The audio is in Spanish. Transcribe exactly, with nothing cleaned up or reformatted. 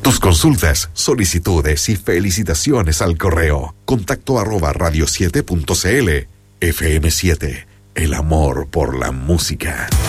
Tus consultas, solicitudes y felicitaciones al correo contacto arroba radio siete punto c l. F M siete, el amor por la música.